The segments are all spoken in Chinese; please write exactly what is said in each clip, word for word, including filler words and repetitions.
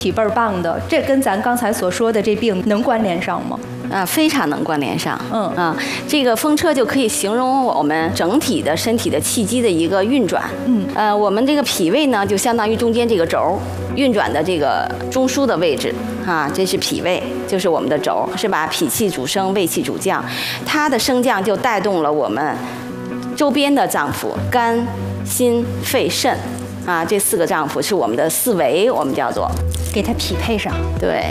体倍儿棒的，这跟咱刚才所说的这病能关联上吗？ 啊，非常能关联上。 嗯啊，这个风车就可以形容我们整体的身体的气机的一个运转。 嗯， 呃，我们这个脾胃呢，就相当于中间这个轴运转的这个中枢的位置啊，这是脾胃，就是我们的轴，是吧？脾气主升，胃气主降，它的升降就带动了我们周边的脏腑，肝、心、肺、肾啊，这四个脏腑是我们的四维，我们叫做给它匹配上。 对。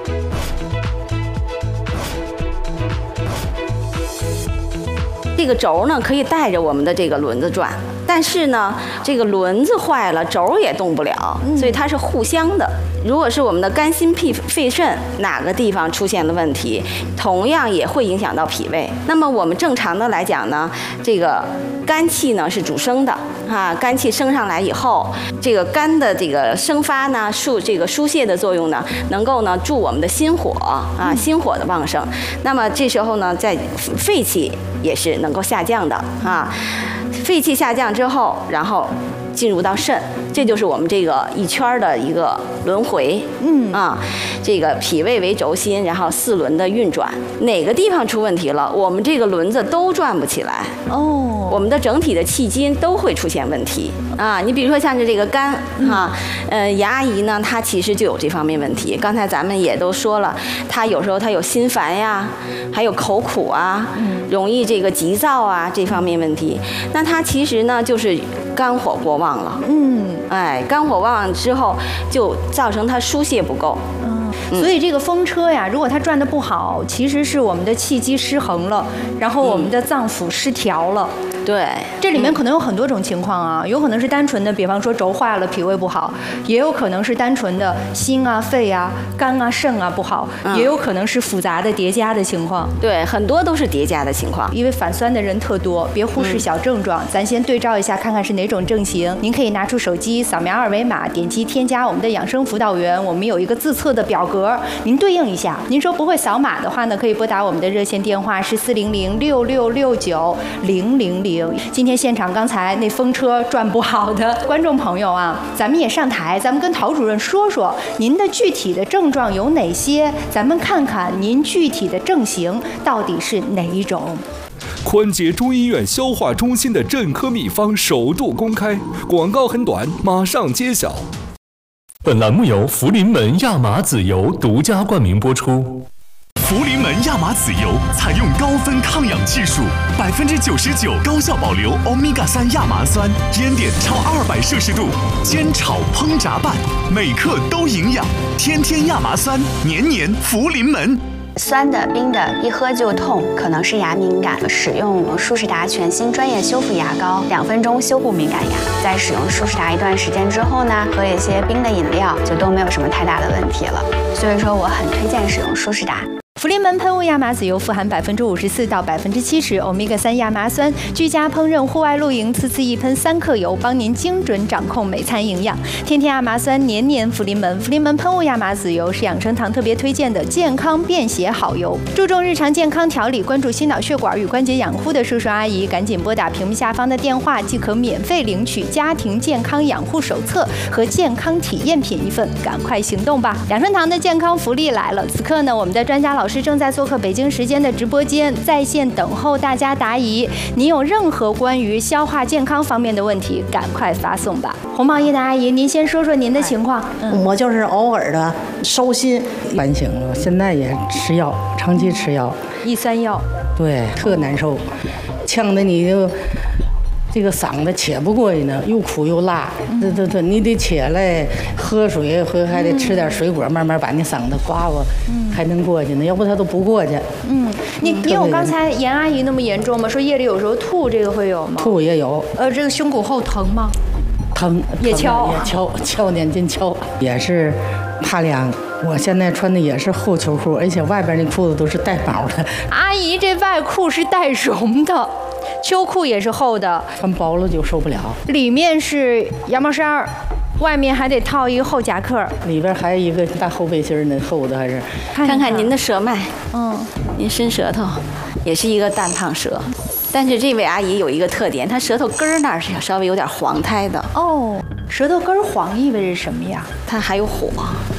这个轴呢，可以带着我们的这个轮子转，但是呢，这个轮子坏了，轴也动不了，所以它是互相的。如果是我们的肝、心、脾、肺、肾哪个地方出现了问题，同样也会影响到脾胃。那么我们正常的来讲呢，这个肝气呢是主升的啊，肝气升上来以后，这个肝的这个生发呢，疏这个疏泄的作用呢，能够呢助我们的心火啊，心火的旺盛。那么这时候呢，在肺气也是能够下降的啊，肺气下降之后，然后进入到肾，这就是我们这个一圈的一个轮回。嗯啊，这个脾胃为轴心，然后四轮的运转，哪个地方出问题了，我们这个轮子都转不起来。哦，我们的整体的气筋都会出现问题啊。你比如说像是这个肝哈，呃，严阿姨呢，她其实就有这方面问题。刚才咱们也都说了，她有时候她有心烦呀，还有口苦啊，容易这个急躁啊这方面问题。那她其实呢就是肝火过旺了。嗯，哎，肝火旺之后就造成它疏泄不够。 嗯，所以这个风车呀，如果它转得不好，其实是我们的气机失衡了，然后我们的脏腑失调了。 对， 这里面可能有很多种情况啊，有可能是单纯的，比方说轴坏了，脾胃不好，也有可能是单纯的心啊、肺啊、肝啊、肾啊不好， 嗯、 也有可能是复杂的叠加的情况。 对，很多都是叠加的情况。 因为反酸的人特多，别忽视小症状，嗯、咱先对照一下，看看是哪种症型。您可以拿出手机扫描二维码，点击添加我们的养生辅导员，我们有一个自测的表格，您对应一下。您说不会扫码的话呢，可以拨打我们的热线电话是四零零六六六九零零零。今天现场刚才那风车转不好的观众朋友啊，咱们也上台，咱们跟陶主任说说您的具体的症状有哪些，咱们看看您具体的症型到底是哪一种。 宽捷中医院消化中心的镇科秘方首度公开，广告很短，马上揭晓。 本栏目由福临门亚麻籽油独家冠名播出。 福临门亚麻籽油采用高分抗氧技术，百分之九十九高效保留欧米伽三亚麻酸，烟点超二百摄氏度，煎炒烹炸拌，每克都营养。天天亚麻酸，年年福临门。 酸的、冰的，一喝就痛，可能是牙敏感。使用舒适达全新专业修复牙膏，两分钟修复敏感牙。在使用舒适达一段时间之后呢，喝一些冰的饮料，就都没有什么太大的问题了。所以说，我很推荐使用舒适达。 福临门喷雾亚麻籽油富含百分之五十四到百分之七十欧米伽三亚麻酸，居家烹饪、户外露营，次次一喷三克油，帮您精准掌控每餐营养。天天亚麻酸，年年福临门。福临门喷雾亚麻籽油是养生堂特别推荐的健康便携好油，注重日常健康调理，关注心脑血管与关节养护的叔叔阿姨，赶紧拨打屏幕下方的电话，即可免费领取家庭健康养护手册和健康体验品一份，赶快行动吧！养生堂的健康福利来了，此刻呢，我们的专家老师正在做客北京时间的直播间，在线等候大家答疑。您有任何关于消化健康方面的问题，赶快发送吧。红毛衣的阿姨，您先说说您的情况。 嗯、我就是偶尔的烧心，反省了，现在也吃药，长期吃药， 抑酸药， 对，特难受，呛得你就。这个嗓子且不过去呢，又苦又辣，这这这，你得起来喝水，喝还得吃点水果，慢慢把那嗓子刮刮，还能过去呢。要不他都不过去。嗯， 你你有刚才严阿姨那么严重吗？说夜里有时候吐，这个会有吗？ 吐也有。 呃，这个胸骨后疼吗？ 疼， 也敲， 也敲，敲点劲敲，也是怕凉。我现在穿的也是厚秋裤，而且外边那裤子都是带毛的。 阿姨，这外裤是带绒的。秋裤也是厚的， 穿薄了就受不了。 里面是羊毛衫，外面还得套一个厚夹克， 里边还有一个大厚背心呢，厚的还是。 看看, 看看您的舌脉， 嗯， 您伸舌头，也是一个淡胖舌。但是这位阿姨有一个特点，她舌头根儿那儿是稍微有点黄苔的。 哦，舌头根儿黄意味着什么呀？ 她还有火。